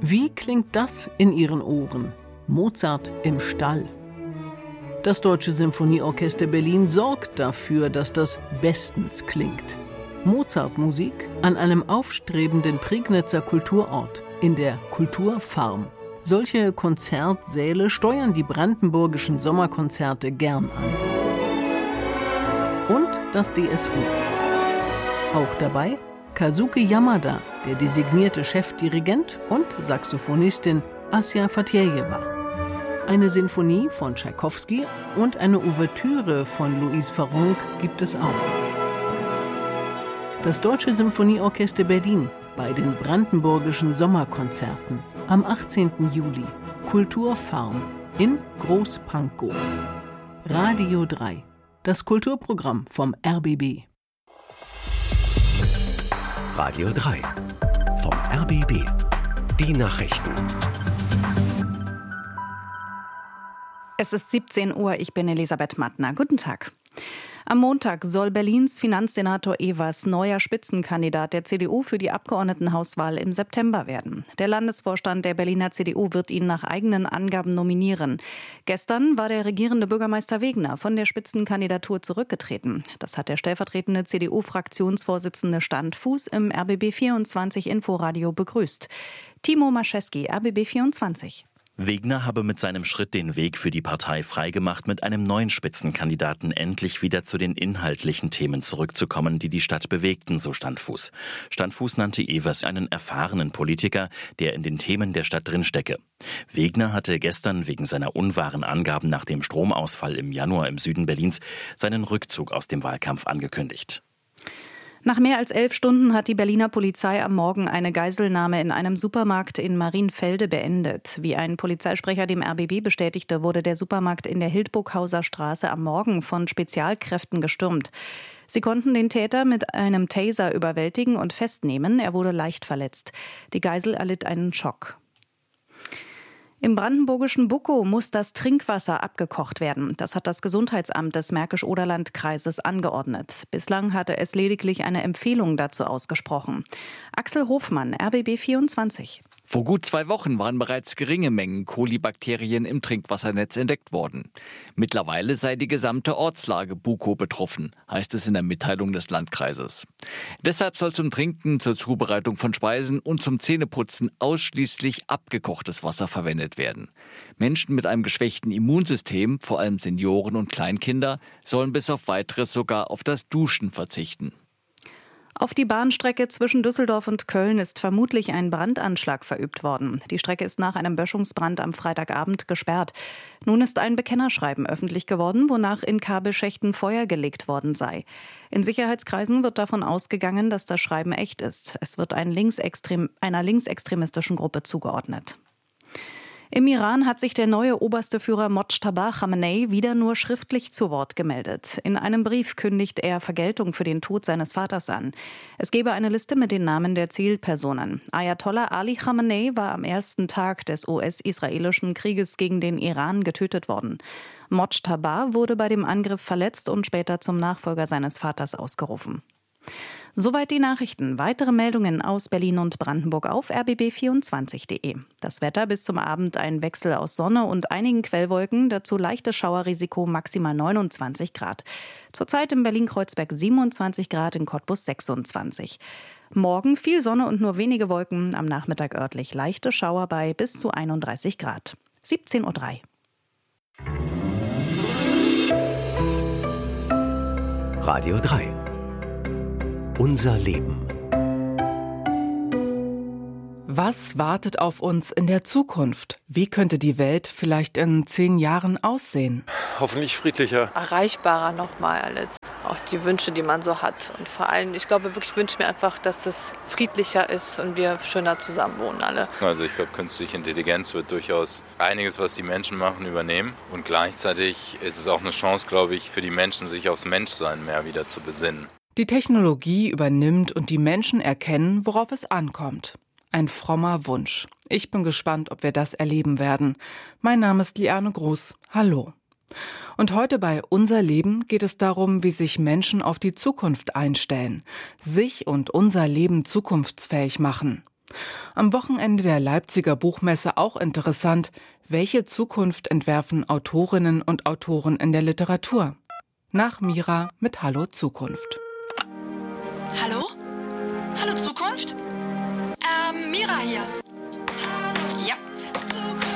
Wie klingt das in Ihren Ohren? Mozart im Stall. Das Deutsche Symphonieorchester Berlin sorgt dafür, dass das bestens klingt. Mozartmusik an einem aufstrebenden Prignitzer Kulturort, in der Kulturfarm. Solche Konzertsäle steuern die brandenburgischen Sommerkonzerte gern an. Und das DSU. Auch dabei Kazuki Yamada, der designierte Chefdirigent, und Saxophonistin Asja Fatjejewa. Eine Sinfonie von Tschaikowski und eine Ouvertüre von Louise Farrenc gibt es auch. Das Deutsche Symphonieorchester Berlin bei den Brandenburgischen Sommerkonzerten am 18. Juli. Kulturfarm in Großpankow. Radio 3. Das Kulturprogramm vom RBB. Radio 3 vom RBB. Die Nachrichten. Es ist 17 Uhr, ich bin Elisabeth Mattner. Guten Tag. Am Montag soll Berlins Finanzsenator Evers neuer Spitzenkandidat der CDU für die Abgeordnetenhauswahl im September werden. Der Landesvorstand der Berliner CDU wird ihn nach eigenen Angaben nominieren. Gestern war der regierende Bürgermeister Wegner von der Spitzenkandidatur zurückgetreten. Das hat der stellvertretende CDU-Fraktionsvorsitzende Standfuß im RBB 24 Inforadio begrüßt. Timo Mascheski, RBB 24. Wegner habe mit seinem Schritt den Weg für die Partei freigemacht, mit einem neuen Spitzenkandidaten endlich wieder zu den inhaltlichen Themen zurückzukommen, die die Stadt bewegten, so Standfuß. Standfuß nannte Evers einen erfahrenen Politiker, der in den Themen der Stadt drinstecke. Wegner hatte gestern wegen seiner unwahren Angaben nach dem Stromausfall im Januar im Süden Berlins seinen Rückzug aus dem Wahlkampf angekündigt. Nach mehr als 11 Stunden hat die Berliner Polizei am Morgen eine Geiselnahme in einem Supermarkt in Marienfelde beendet. Wie ein Polizeisprecher dem RBB bestätigte, wurde der Supermarkt in der Hildburghauser Straße am Morgen von Spezialkräften gestürmt. Sie konnten den Täter mit einem Taser überwältigen und festnehmen. Er wurde leicht verletzt. Die Geisel erlitt einen Schock. Im brandenburgischen Buckow muss das Trinkwasser abgekocht werden. Das hat das Gesundheitsamt des Märkisch-Oderland-Kreises angeordnet. Bislang hatte es lediglich eine Empfehlung dazu ausgesprochen. Axel Hofmann, RBB 24. Vor gut 2 Wochen waren bereits geringe Mengen Kolibakterien im Trinkwassernetz entdeckt worden. Mittlerweile sei die gesamte Ortslage Buckow betroffen, heißt es in der Mitteilung des Landkreises. Deshalb soll zum Trinken, zur Zubereitung von Speisen und zum Zähneputzen ausschließlich abgekochtes Wasser verwendet werden. Menschen mit einem geschwächten Immunsystem, vor allem Senioren und Kleinkinder, sollen bis auf Weiteres sogar auf das Duschen verzichten. Auf die Bahnstrecke zwischen Düsseldorf und Köln ist vermutlich ein Brandanschlag verübt worden. Die Strecke ist nach einem Böschungsbrand am Freitagabend gesperrt. Nun ist ein Bekennerschreiben öffentlich geworden, wonach in Kabelschächten Feuer gelegt worden sei. In Sicherheitskreisen wird davon ausgegangen, dass das Schreiben echt ist. Es wird einer linksextremistischen Gruppe zugeordnet. Im Iran hat sich der neue oberste Führer Mojtaba Khamenei wieder nur schriftlich zu Wort gemeldet. In einem Brief kündigt er Vergeltung für den Tod seines Vaters an. Es gebe eine Liste mit den Namen der Zielpersonen. Ayatollah Ali Khamenei war am ersten Tag des US-israelischen Krieges gegen den Iran getötet worden. Mojtaba wurde bei dem Angriff verletzt und später zum Nachfolger seines Vaters ausgerufen. Soweit die Nachrichten. Weitere Meldungen aus Berlin und Brandenburg auf rbb24.de. Das Wetter bis zum Abend ein Wechsel aus Sonne und einigen Quellwolken, dazu leichtes Schauerrisiko, maximal 29 Grad. Zurzeit in Berlin-Kreuzberg 27 Grad, in Cottbus 26. Morgen viel Sonne und nur wenige Wolken, am Nachmittag örtlich leichte Schauer bei bis zu 31 Grad. 17:03 Uhr. Radio 3. Unser Leben. Was wartet auf uns in der Zukunft? Wie könnte die Welt vielleicht in 10 Jahren aussehen? Hoffentlich friedlicher. Erreichbarer nochmal alles. Auch die Wünsche, die man so hat. Und vor allem, ich glaube wirklich, wünsche mir einfach, dass es friedlicher ist und wir schöner zusammen wohnen alle. Also ich glaube, künstliche Intelligenz wird durchaus einiges, was die Menschen machen, übernehmen. Und gleichzeitig ist es auch eine Chance, glaube ich, für die Menschen, sich aufs Menschsein mehr wieder zu besinnen. Die Technologie übernimmt und die Menschen erkennen, worauf es ankommt. Ein frommer Wunsch. Ich bin gespannt, ob wir das erleben werden. Mein Name ist Liane Gruß. Hallo. Und heute bei Unser Leben geht es darum, wie sich Menschen auf die Zukunft einstellen, sich und unser Leben zukunftsfähig machen. Am Wochenende der Leipziger Buchmesse auch interessant. Welche Zukunft entwerfen Autorinnen und Autoren in der Literatur? Nach Mira mit Hallo Zukunft. Hallo? Hallo Zukunft? Mira hier.